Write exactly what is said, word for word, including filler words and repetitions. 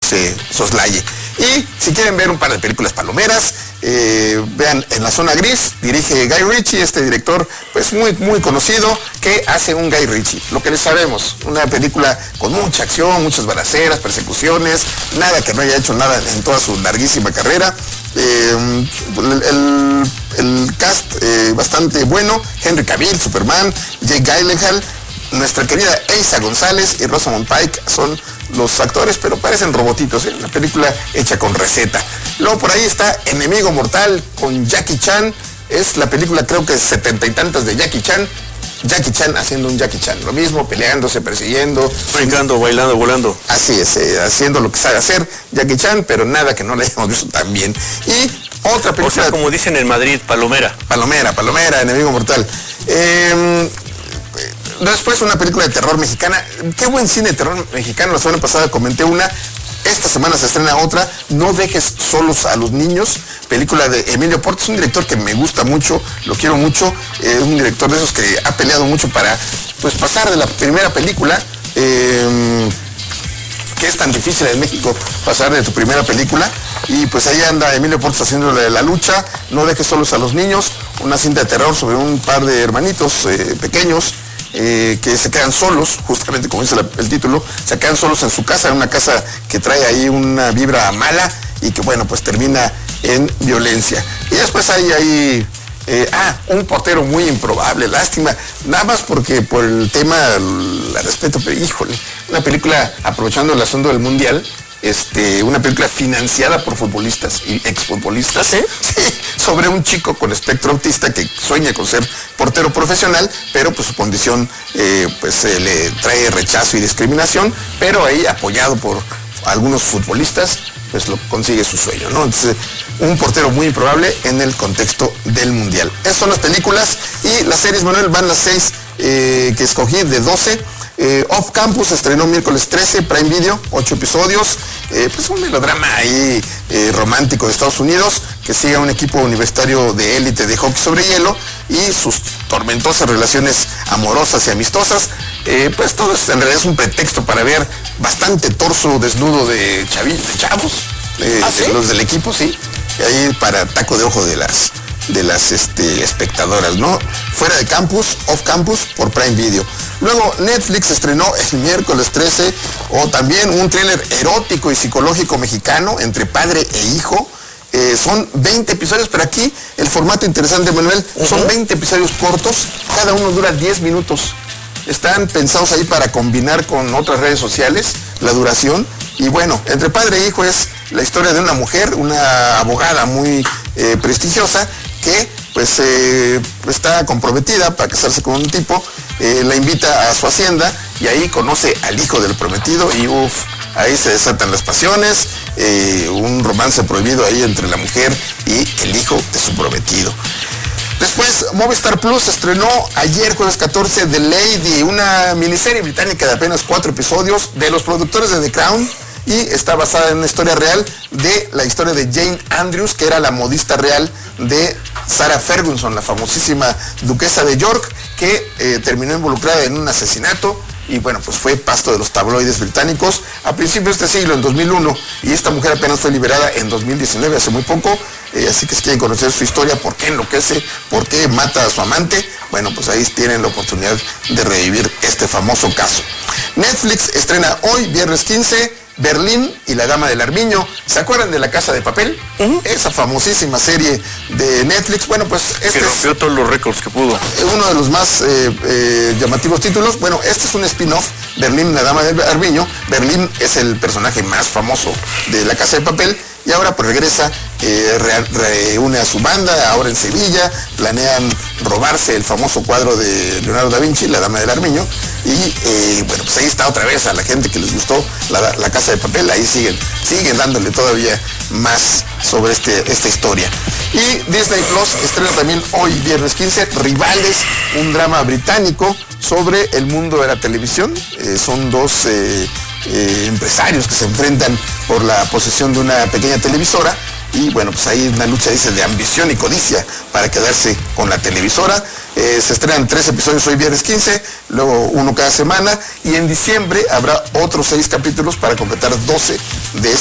se soslaye. Y si quieren ver un par de películas palomeras, eh, vean En la zona gris, dirige Guy Ritchie, este director pues muy, muy conocido, que hace un Guy Ritchie, lo que les sabemos, una película con mucha acción, muchas balaceras, persecuciones, nada que no haya hecho nada en toda su larguísima carrera. Eh, el, el, el cast eh, bastante bueno, Henry Cavill, Superman, Jake Gyllenhaal, nuestra querida Eiza González y Rosamund Pike son los actores, pero parecen robotitos, ¿eh? Una película hecha con receta. Luego por ahí está Enemigo Mortal con Jackie Chan, es la película creo que setenta y tantas de Jackie Chan, Jackie Chan haciendo un Jackie Chan, lo mismo, peleándose, persiguiendo, brincando, bailando, volando. Así es, eh, haciendo lo que sabe hacer Jackie Chan, pero nada que no le hayamos visto tan bien. Y otra película... O sea, como dicen en Madrid, palomera. Palomera, palomera, Enemigo Mortal. Eh, después una película de terror mexicana. Qué buen cine de terror mexicano. La semana pasada comenté una. Esta semana se estrena otra, No dejes solos a los niños, película de Emilio Portes, un director que me gusta mucho, lo quiero mucho, es eh, un director de esos que ha peleado mucho para pues pasar de la primera película, eh, que es tan difícil en México pasar de tu primera película, y pues ahí anda Emilio Portes haciendo la, la lucha, No dejes solos a los niños, una cinta de terror sobre un par de hermanitos eh, pequeños, Eh, que se quedan solos, justamente como dice la, el título, se quedan solos en su casa, en una casa que trae ahí una vibra mala y que bueno, pues termina en violencia. Y después hay ahí, eh, ah, un portero muy improbable, lástima, nada más porque por el tema, la respeto, pero híjole, una película aprovechando el asunto del mundial, Este, una película financiada por futbolistas y exfutbolistas, ¿sí? Sí, sobre un chico con espectro autista que sueña con ser portero profesional, pero pues su condición eh, pues eh, le trae rechazo y discriminación, pero ahí apoyado por algunos futbolistas, pues lo consigue su sueño, ¿no? Entonces, un portero muy improbable en el contexto del mundial. Esas son las películas y las series, Manuel, van las seis eh, que escogí de doce. Eh, Off Campus estrenó miércoles trece, Prime Video, ocho episodios, eh, pues un melodrama ahí eh, romántico de Estados Unidos, que sigue a un equipo universitario de élite de hockey sobre hielo y sus tormentosas relaciones amorosas y amistosas. Eh, pues todo es, en realidad es un pretexto para ver bastante torso desnudo de, chavi, de chavos, eh, ¿Ah, sí? de los del equipo, sí, y ahí para taco de ojo de las de las este, espectadoras, ¿no? Fuera de campus, Off Campus por Prime Video. Luego Netflix estrenó el miércoles trece, o también un thriller erótico y psicológico mexicano entre padre e hijo. Eh, son veinte episodios, pero aquí el formato interesante, Manuel, uh-huh. Son veinte episodios cortos, cada uno dura diez minutos. Están pensados ahí para combinar con otras redes sociales la duración. Y bueno, entre padre e hijo es la historia de una mujer, una abogada muy eh, prestigiosa, que pues eh, está comprometida para casarse con un tipo, eh, la invita a su hacienda y ahí conoce al hijo del prometido y uff, ahí se desatan las pasiones, eh, un romance prohibido ahí entre la mujer y el hijo de su prometido. Después, Movistar Plus estrenó ayer, jueves catorce, The Lady, una miniserie británica de apenas cuatro episodios de los productores de The Crown, y está basada en una historia real de la historia de Jane Andrews, que era la modista real de Sarah Ferguson, la famosísima duquesa de York, que eh, terminó involucrada en un asesinato y bueno, pues fue pasto de los tabloides británicos a principios de este siglo, en dos mil uno, y esta mujer apenas fue liberada en dos mil diecinueve, hace muy poco, eh, así que si quieren conocer su historia, por qué enloquece, por qué mata a su amante, bueno, pues ahí tienen la oportunidad de revivir este famoso caso. Netflix estrena hoy, viernes quince, Berlín y la Dama del Armiño. ¿Se acuerdan de La Casa de Papel? Uh-huh. Esa famosísima serie de Netflix. Bueno, pues este que rompió es todos los récords que pudo. Uno de los más eh, eh, llamativos títulos. Bueno, este es un spin-off, Berlín y la Dama del Armiño. Berlín es el personaje más famoso de La Casa de Papel y ahora pues regresa, eh, re, reúne a su banda, ahora en Sevilla, planean robarse el famoso cuadro de Leonardo da Vinci, La Dama del Armiño, y eh, bueno, pues ahí está otra vez a la gente que les gustó la, la Casa de Papel, ahí siguen, siguen dándole todavía más sobre este, esta historia. Y Disney Plus estrena también hoy, viernes quince, Rivales, un drama británico sobre el mundo de la televisión. Eh, son dos eh, eh, empresarios que se enfrentan por la posesión de una pequeña televisora y bueno, pues ahí una lucha, dice, de ambición y codicia para quedarse con la televisora. Eh, se estrenan tres episodios hoy, viernes quince, luego uno cada semana, y en diciembre habrá otros seis capítulos para completar doce de